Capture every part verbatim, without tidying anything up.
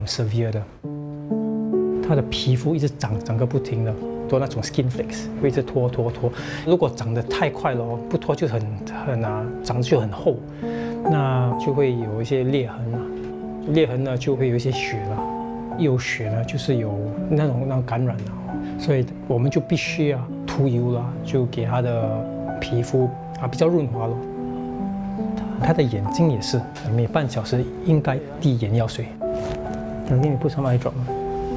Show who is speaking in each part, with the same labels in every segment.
Speaker 1: severe 的，他的皮肤一直长长个不停的，多那种 skin flakes 会一直脱脱脱。如果长得太快了哦，不脱就很很啊，长得就很厚，那就会有一些裂痕啊，裂痕呢就会有一些血了，一有血呢就是有那种那种感染了，所以我们就必须啊涂油了，就给他的皮肤啊比较润滑咯。他的眼睛也是，每半小时应该滴眼药水。能给你put some eye drop 吗？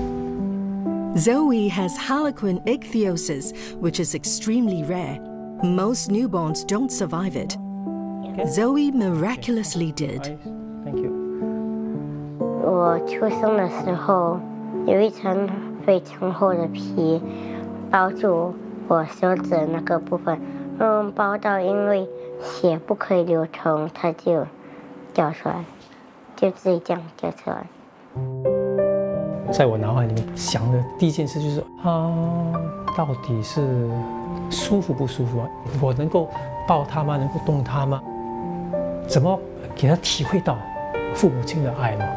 Speaker 2: Zoe has harlequin ichthyosis, which is extremely rare. Most newborns don't survive it. Zoe miraculously did.
Speaker 1: Thank you.
Speaker 3: 我出生的时候，有一层非常厚的皮包住我手指的那个部分，嗯，包到因为血不可以流通，它就掉出来，就自己这样掉出来。
Speaker 1: 在我脑海里面想的第一件事就是啊，到底是舒服不舒服啊？我能够抱他吗？能够动他吗？怎么给他体会到父母亲的爱吗？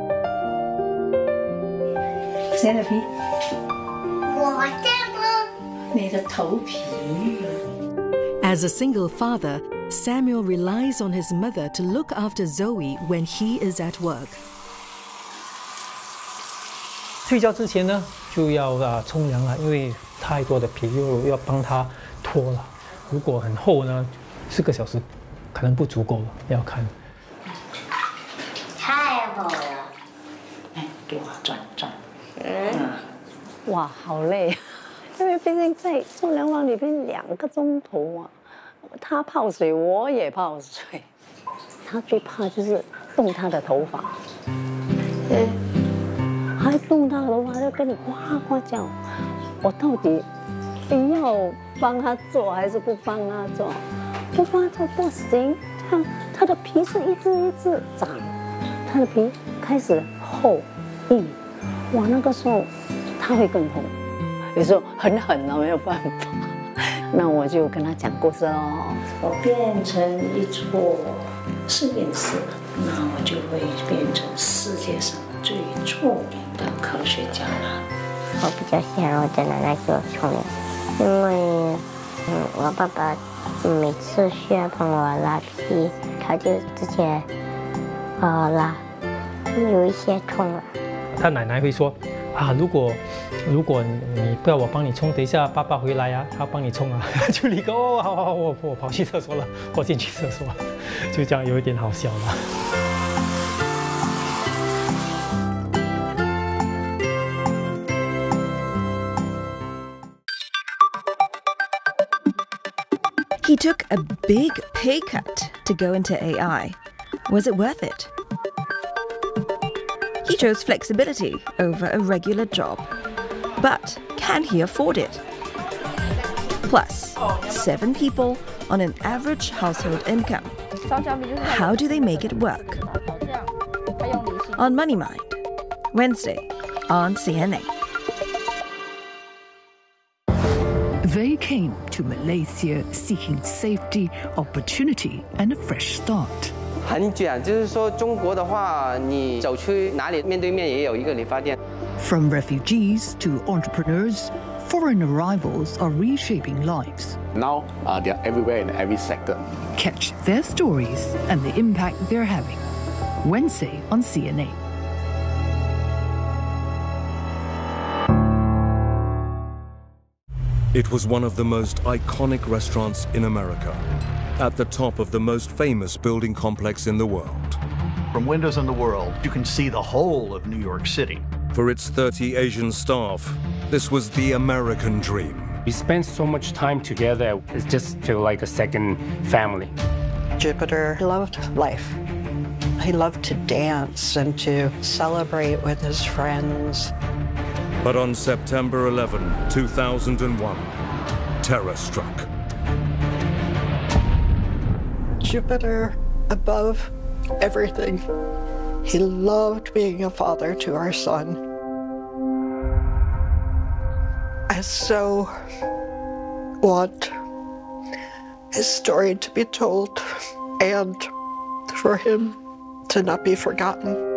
Speaker 4: 谁的皮？
Speaker 3: 我这个。
Speaker 4: 你的头皮。
Speaker 2: As a single father, Samuel relies on his mother to look after Zoe when he is at work.
Speaker 1: 睡觉之前呢，就要啊冲凉了，因为太多的皮又要帮他脱了。如果很厚呢，四个小时可能不足够了，要看。
Speaker 3: 太厚了。
Speaker 4: 哎，给我转转。
Speaker 3: 嗯。
Speaker 5: 哇，好累，因为毕竟在冲凉房里边两个钟头啊，他泡水，我也泡水。他最怕就是动他的头发。嗯。还动他的头发，就跟你呱呱叫。我到底要帮他做还是不帮他做？不帮他做不行，这样他的皮是一直一直长，他的皮开始厚硬，哇，那个时候他会更痛。有时候很狠了，没有办法。那我就跟他讲故事哦，
Speaker 4: 我变成一撮四颜色，那我就会变成世界上最著名的科学家了。
Speaker 3: 我比较喜欢我的奶奶给我冲凉，因为嗯，我爸爸每次需要帮我拉皮，他就直接呃拉，有一些痛了。
Speaker 1: 他奶奶会说啊，如果如果你不要我帮你冲，等一下爸爸回来啊，他帮你冲啊，就立刻哦，好好好，我我跑去厕所了，我进去厕所，就这样有一点好笑了。
Speaker 2: He took a big pay cut to go into A I. Was it worth it? He chose flexibility over a regular job. But can he afford it? Plus, seven people on an average household income. How do they make it work? On Money Mind, Wednesday on C N A.
Speaker 6: They came to Malaysia seeking safety, opportunity, and a fresh start.
Speaker 7: 很卷，就是说中国的话，你走出哪里面对面也有一个理发店。
Speaker 6: From refugees to entrepreneurs, foreign arrivals are reshaping lives.
Speaker 8: Now uh, they are everywhere in every sector.
Speaker 6: Catch their stories and the impact they're having. Wednesday on C N A.
Speaker 9: It was one of the most iconic restaurants in America, at the top of the most famous building complex in the world.
Speaker 10: From windows in the world, you can see the whole of New York City.
Speaker 9: For its thirty Asian staff, this was the American dream.
Speaker 11: We spent so much time together, it just felt like a second family.
Speaker 12: Jupiter loved life. He loved to dance and to celebrate with his friends.
Speaker 9: But on September eleventh, two thousand one, terror struck.
Speaker 12: Jupiter above everything. He loved being a father to our son. I so want his story to be told and for him to not be forgotten.